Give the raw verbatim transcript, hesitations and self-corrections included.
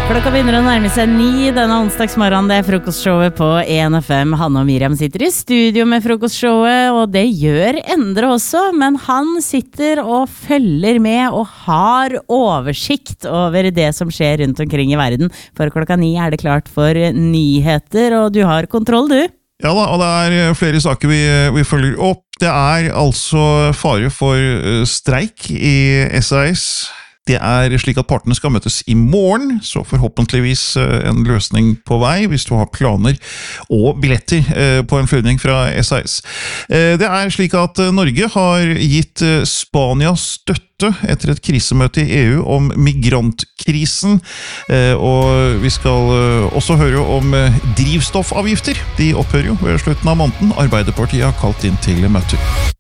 Klokka begynner å nærme seg ni denne onsdagsmorgen. Det er frokostshowet på E N F M. Hanne og Miriam sitter i studio med frokostshowet, og det gjør Endre også, men han sitter og følger med og har oversikt over det som skjer rundt omkring i verden. For klokka ni er det klart for nyheter, og du har kontroll, du. Ja da, og det er flere saker vi, vi følger opp. Det er altså fare for streik i S A S. Det er slik at partene skal møtes i morgen, så forhåpentligvis en løsning på vei hvis du har planer og billetter på en flyvning fra S A S. Det er slik at Norge har gitt Spania støtte etter et krisemøte i E U om migrantkrisen, og vi skal også høre om drivstoffavgifter. De opphører jo ved slutten av måneden. Arbeiderpartiet har kalt inn til møter.